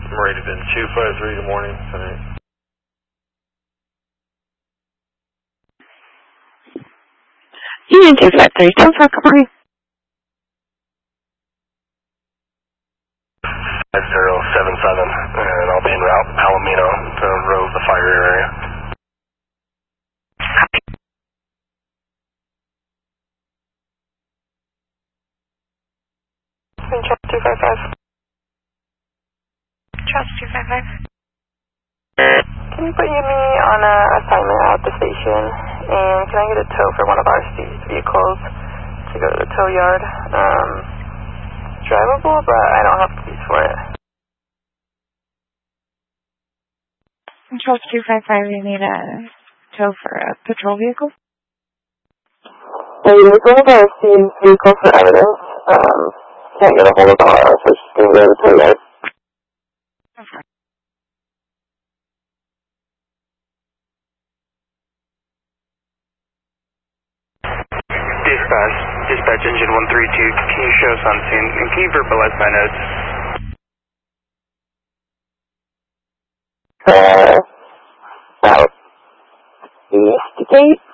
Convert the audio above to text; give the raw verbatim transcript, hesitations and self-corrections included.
I'm rated in two five three, good morning, tonight. Union two five three, ten four, good morning. five zero seven seven, and I'll be en route Palomino to Rose, the fire area. Charles two five five. Charles two five five. Can you put me on an assignment at the station, and can I get a tow for one of our vehicles to go to the tow yard? Um, drivable, but I don't have keys for it. Charles two five five, you need a tow for a patrol vehicle? I need one of our Steve's vehicles for evidence. Um, can't get a hold of our, so just gonna go to the tow yard. Okay. Dispatch, dispatch engine one three two, can you show us on scene, and can you verbalize my notes? Uh, about investigate?